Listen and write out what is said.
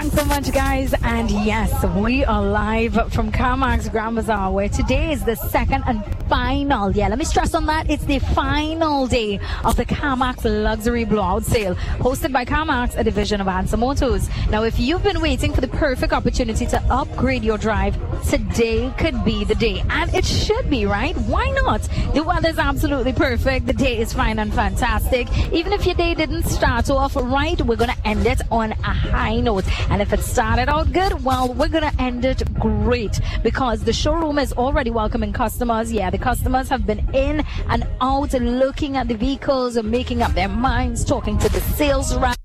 Thanks so much, guys. And yes, we are live from CarMax Grand Bazaar, where today is the second and final, let me stress on that, it's the final day of the CarMax Luxury Blowout Sale, hosted by CarMax, a division of Ansa Motors. Now, if you've been waiting for the perfect opportunity to upgrade your drive, today could be the day. And it should be, right? Why not? The weather's absolutely perfect. The day is fine and fantastic. Even if your day didn't start off right, we're going to end it on a high note. And if it started out good, well, we're going to end it great, because the showroom is already welcoming customers. The customers have been in and out, looking at the vehicles and making up their minds, talking to the sales rep.